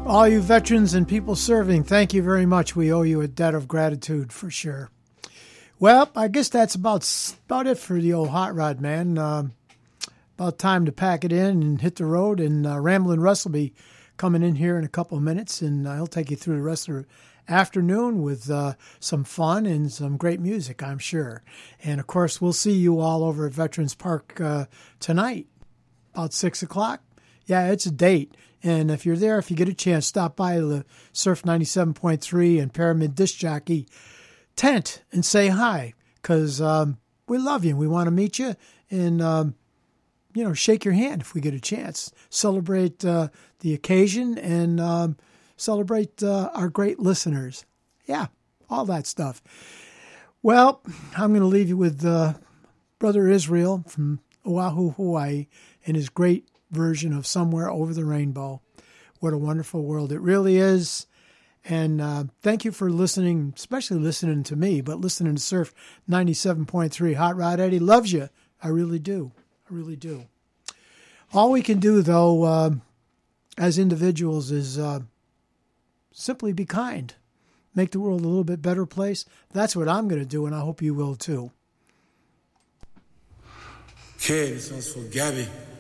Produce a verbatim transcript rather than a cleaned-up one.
All you veterans and people serving, thank you very much. We owe you a debt of gratitude for sure. Well, I guess that's about about it for the old Hot Rod, man. Uh, about time to pack it in and hit the road. And uh, Ramblin' Russ will be coming in here in a couple of minutes, and uh, he'll take you through the rest of the afternoon with uh, some fun and some great music, I'm sure. And, of course, we'll see you all over at Veterans Park uh, tonight, about six o'clock. Yeah, it's a date. And if you're there, if you get a chance, stop by the Surf ninety-seven point three and Pyramid Disc Jockey tent and say hi, because um, we love you and we want to meet you and, um, you know, shake your hand if we get a chance. Celebrate uh, the occasion and um, celebrate uh, our great listeners. Yeah, all that stuff. Well, I'm going to leave you with uh, Brother Israel from Oahu, Hawaii, and his great version of Somewhere Over the Rainbow. What a wonderful world it really is. And uh, thank you for listening, especially listening to me, but listening to Surf ninety-seven point three. Hot Rod Eddie loves you. I really do. I really do. All we can do, though, uh, as individuals is uh, simply be kind. Make the world a little bit better place. That's what I'm going to do, and I hope you will, too. Okay, this one's for Gabby.